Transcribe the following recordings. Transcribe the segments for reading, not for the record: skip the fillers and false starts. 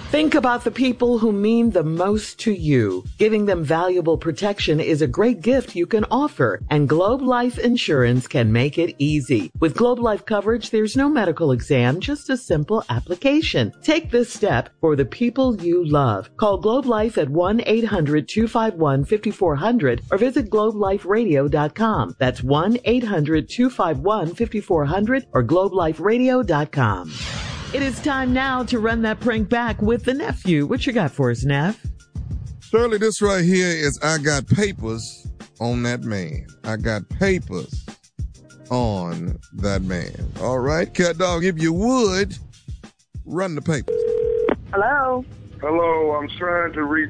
Think about the people who mean the most to you. Giving them valuable protection is a great gift you can offer, and Globe Life Insurance can make it easy. With Globe Life coverage, there's no medical exam, just a simple application. Take this step for the people you love. Call Globe Life at 1-800-251-5400 or visit globeliferadio.com. That's 1-800-251-5400 or globeliferadio.com. It is time now to run that prank back with the nephew. What you got for us, Neff? Shirley, this right here is I got papers on that man. I got papers on that man. All right, Cat Dog, if you would, run the papers. Hello? Hello, I'm trying to reach,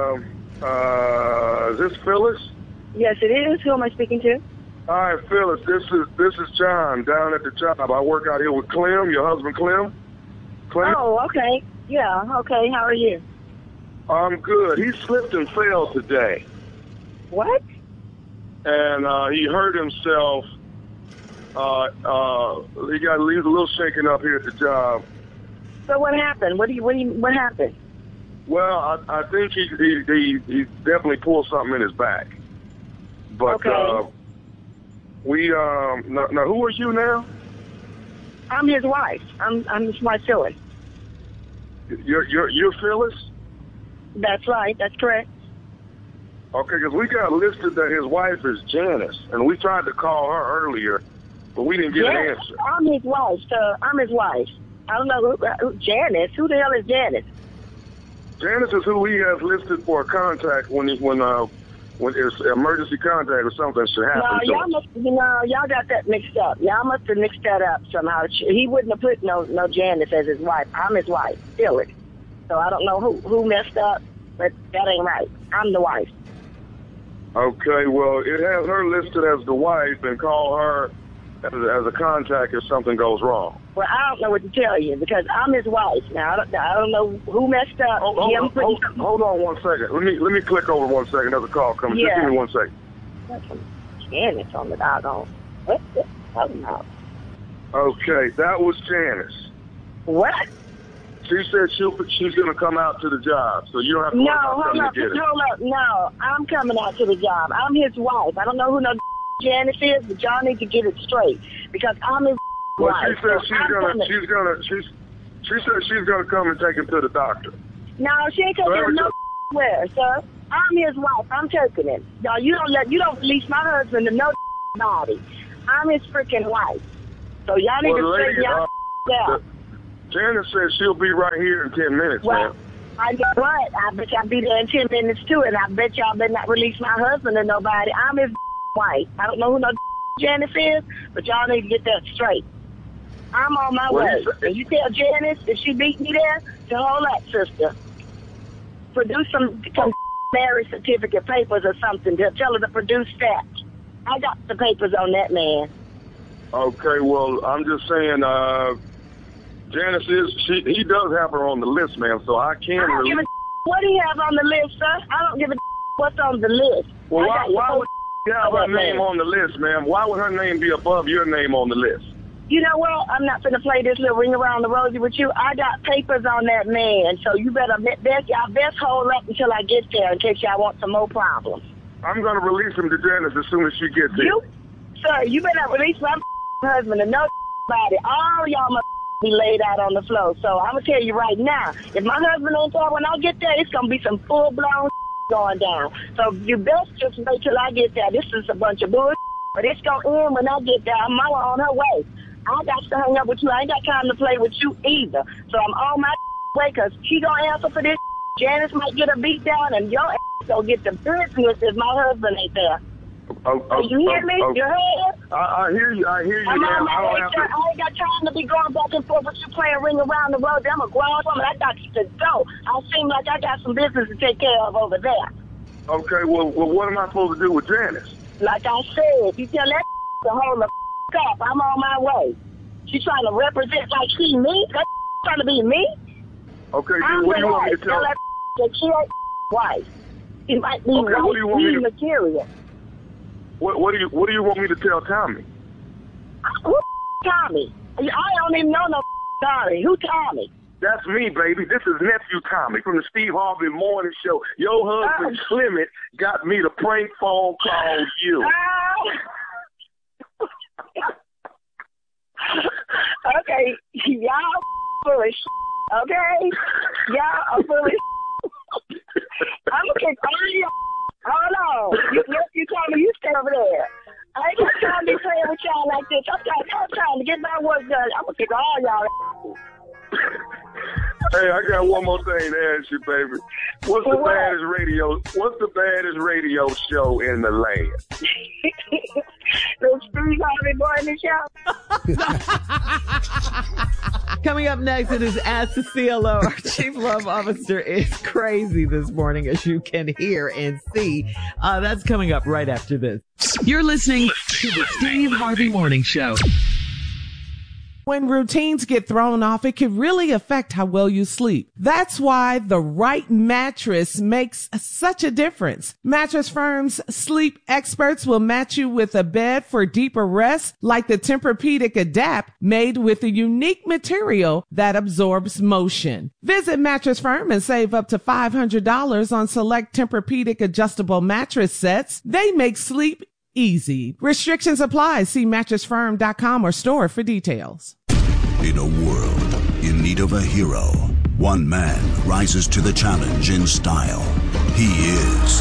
is this Phyllis? Yes, it is. Who am I speaking to? Hi, Phyllis. This is John down at the job. I work out here with Clem, your husband Clem. Clem? Oh, okay. Yeah, okay. How are you? I'm good. He slipped and fell today. What? And he hurt himself. He was a little shaken up here at the job. So what happened? What happened? Well, I think he definitely pulled something in his back. But okay. Now who are you now? I'm his wife. I'm his wife, Phyllis. You're Phyllis? That's right. That's correct. Okay, because we got listed that his wife is Janice, and we tried to call her earlier, but we didn't get an answer. I'm his wife, sir. I'm his wife. I don't know who Janice. Who the hell is Janice? Janice is who he has listed for a contact when it's emergency contact or something should happen. No, y'all got that mixed up. Y'all must have mixed that up somehow. He wouldn't have put no Janice as his wife. I'm his wife, Phyllis. So I don't know who messed up, but that ain't right. I'm the wife. Okay, well, it has her listed as the wife, and call her as a contact if something goes wrong. Well, I don't know what to tell you because I'm his wife. Now I don't know who messed up. Hold on 1 second. Let me click over 1 second. There's a call coming. Yeah. Just give me 1 second. That's some Janice on the doggone. What's this talking about? Okay, that was Janice. What? She said she's going to come out to the job, so you don't have to No, hold up. No, I'm coming out to the job. I'm his wife. I don't know who no Janice is, but y'all need to get it straight because I'm his wife. She said she's gonna come and take him to the doctor. No, she ain't taking him nowhere, sir. I'm his wife. I'm taking him. Y'all, you don't release my husband to no body. I'm his freaking wife. So y'all need to straighten y'all out. Janice said she'll be right here in 10 minutes, well, man. I know what? I bet y'all be there in 10 minutes too, and I bet y'all better not release my husband to nobody. I'm his wife. I don't know who no Janice is, but y'all need to get that straight. I'm on my way. And you tell Janice if she beat me there, to hold up, sister. Produce some marriage certificate papers or something. Tell her to produce that. I got the papers on that man. Okay, well, I'm just saying, Janice he does have her on the list, ma'am, so I can I don't give a what do you have on the list, sir? I don't give a what's on the list. Well, why would you have her name on the list, ma'am? Why would her name be above your name on the list? You know what? I'm not going to play this little ring around the rosy with you. I got papers on that man, so you better best hold up until I get there in case y'all want some more problems. I'm going to release him to Janice as soon as she gets here. Sir, you better not release my husband to nobody. All y'all must be laid out on the floor. So I'm going to tell you right now, if my husband ain't there when I get there, it's going to be some full-blown going down. So you best just wait till I get there. This is a bunch of bullshit, but it's going to end when I get there. I'm on her way. I got to hang up with you. I ain't got time to play with you either. So I'm on my way because she going to answer for this. Janice might get a beat down and your ass going to get the business if my husband ain't there. You hear me? You heard? I hear you. I hear you. I'm now. on my way, sir. I ain't got time to be going back and forth with you playing ring around the road. I'm a grown woman. I got to go. I seem like I got some business to take care of over there. Okay, well, what am I supposed to do with Janice? Like I said, you tell that to hold the up. I'm on my way. She trying to represent like she me? That trying to be me? Okay, what do you want me to tell her? That she ain't wife. She might be wife material. What do you want me to tell Tommy? Who Tommy? I don't even know no Tommy. Who Tommy? That's me, baby. This is Nephew Tommy from the Steve Harvey Morning Show. Your husband, Clement, got me to prank phone call you. Okay, y'all full of shit, okay? Y'all are full of shit. I'm going to kick all y'all. Hold on. You told me you stay over there. I ain't got time to be playing with y'all like this. I'm trying to get my work done. I'm going to kick all y'all. Hey, I got one more thing to ask you, baby. What's the baddest radio show in the land? The Steve Harvey Morning Show. Coming up next, it is Ask the CLO. Our Chief Love Officer is crazy this morning, as you can hear and see. That's coming up right after this. You're listening to the Steve Harvey Morning Show. When routines get thrown off, it can really affect how well you sleep. That's why the right mattress makes such a difference. Mattress Firm's sleep experts will match you with a bed for deeper rest, like the Tempur-Pedic Adapt, made with a unique material that absorbs motion. Visit Mattress Firm and save up to $500 on select Tempur-Pedic adjustable mattress sets. They make sleep easy. Restrictions apply. See mattressfirm.com or store for details. In a world in need of a hero, one man rises to the challenge in style. He is...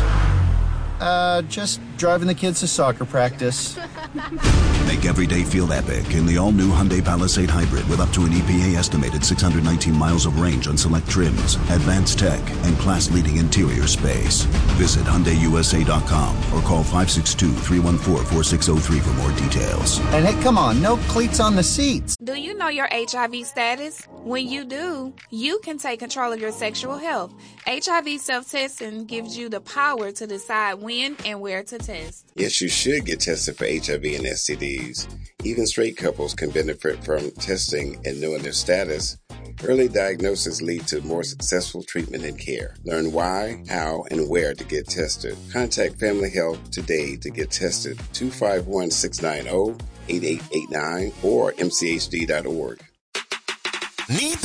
just driving the kids to soccer practice. Make every day feel epic in the all-new Hyundai Palisade Hybrid with up to an EPA-estimated 619 miles of range on select trims, advanced tech, and class-leading interior space. Visit HyundaiUSA.com or call 562-314-4603 for more details. And hey, come on, no cleats on the seats. Do you know your HIV status? When you do, you can take control of your sexual health. HIV self-testing gives you the power to decide when and where to test. Yes, you should get tested for HIV and STDs. Even straight couples can benefit from testing and knowing their status. Early diagnosis leads to more successful treatment and care. Learn why, how, and where to get tested. Contact Family Health today to get tested. 251-690-8889 or mchd.org. Need